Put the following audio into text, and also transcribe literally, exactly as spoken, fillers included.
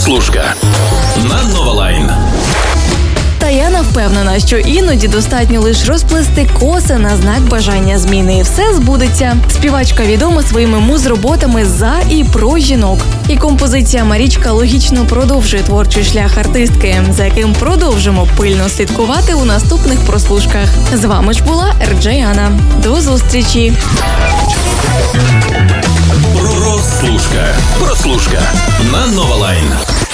Прослушка на Новолайн. Таяна впевнена, що іноді достатньо лише розплести коси на знак бажання зміни, і все збудеться. Співачка відома своїми муз-роботами за і про жінок. І композиція «Марічка» логічно продовжує творчий шлях артистки, за яким продовжимо пильно слідкувати у наступних прослушках. З вами ж була РДЖ Яна. До зустрічі! Прослушка. Прослушка на Новолайн.